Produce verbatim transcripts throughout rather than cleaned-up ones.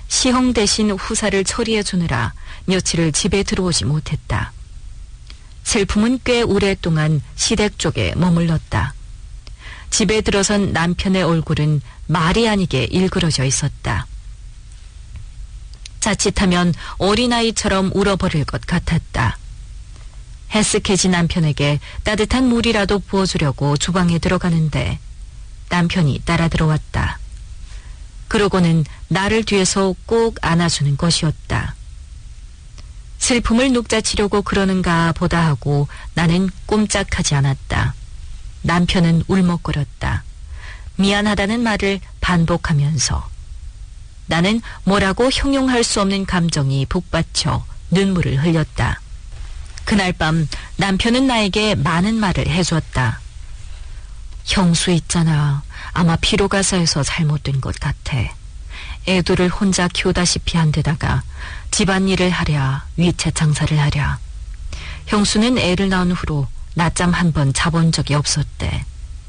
시험 대신 후사를 처리해 주느라 며칠을 집에 들어오지 못했다. 슬픔은 꽤 오랫동안 시댁 쪽에 머물렀다. 집에 들어선 남편의 얼굴은 말이 아니게 일그러져 있었다. 자칫하면 어린아이처럼 울어버릴 것 같았다. 헬쓱해진 남편에게 따뜻한 물이라도 부어주려고 주방에 들어가는데 남편이 따라 들어왔다. 그러고는 나를 뒤에서 꼭 안아주는 것이었다. 슬픔을 눅자치려고 그러는가 보다 하고 나는 꼼짝하지 않았다. 남편은 울먹거렸다. 미안하다는 말을 반복하면서. 나는 뭐라고 형용할 수 없는 감정이 북받쳐 눈물을 흘렸다. 그날 밤 남편은 나에게 많은 말을 해줬다. 형수 있잖아. 아마 피로가 쌓여서 잘못된 것 같아. 애들을 혼자 키우다시피 한 데다가 집안일을 하랴 위채 장사를 하랴. 형수는 애를 낳은 후로 낮잠 한 번 자본 적이 없었대.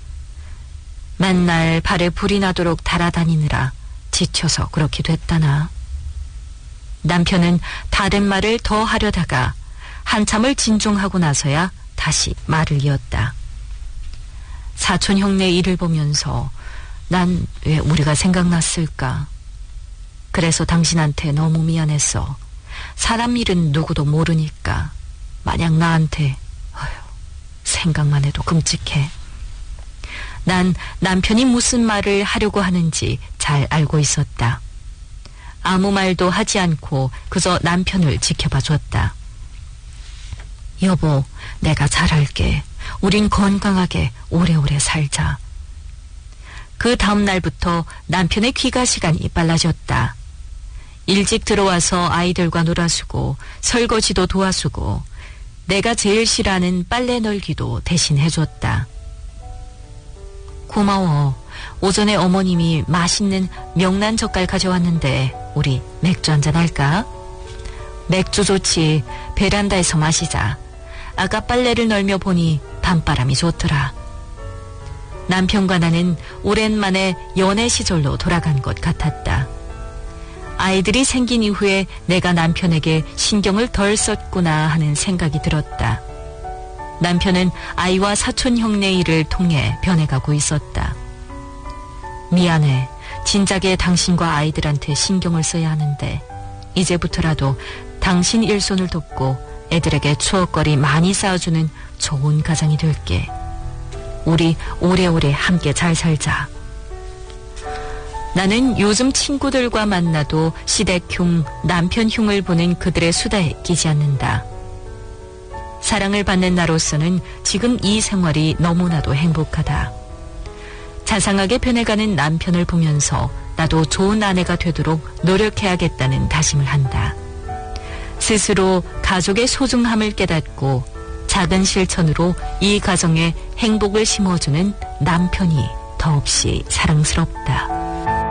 맨날 발에 불이 나도록 달아다니느라 지쳐서 그렇게 됐다나. 남편은 다른 말을 더 하려다가 한참을 진중하고 나서야 다시 말을 이었다. 사촌 형네 일을 보면서 난 왜 우리가 생각났을까? 그래서 당신한테 너무 미안했어. 사람 일은 누구도 모르니까. 만약 나한테 어휴, 생각만 해도 끔찍해. 난 남편이 무슨 말을 하려고 하는지 잘 알고 있었다. 아무 말도 하지 않고 그저 남편을 지켜봐 줬다. 여보, 내가 잘할게. 우린 건강하게 오래오래 살자. 그 다음 날부터 남편의 귀가 시간이 빨라졌다. 일찍 들어와서 아이들과 놀아주고 설거지도 도와주고 내가 제일 싫어하는 빨래 널기도 대신 해줬다. 고마워. 오전에 어머님이 맛있는 명란 젓갈 가져왔는데 우리 맥주 한잔 할까? 맥주 좋지. 베란다에서 마시자. 아까 빨래를 널며 보니 밤바람이 좋더라. 남편과 나는 오랜만에 연애 시절로 돌아간 것 같았다. 아이들이 생긴 이후에 내가 남편에게 신경을 덜 썼구나 하는 생각이 들었다. 남편은 아이와 사촌 형네 일을 통해 변해가고 있었다. 미안해. 진작에 당신과 아이들한테 신경을 써야 하는데 이제부터라도 당신 일손을 돕고 애들에게 추억거리 많이 쌓아주는 좋은 가장이 될게. 우리 오래오래 함께 잘 살자. 나는 요즘 친구들과 만나도 시댁흉, 남편흉을 보는 그들의 수다에 끼지 않는다. 사랑을 받는 나로서는 지금 이 생활이 너무나도 행복하다. 자상하게 변해가는 남편을 보면서 나도 좋은 아내가 되도록 노력해야겠다는 다짐을 한다. 스스로 가족의 소중함을 깨닫고 작은 실천으로 이 가정에 행복을 심어주는 남편이 더없이 사랑스럽다.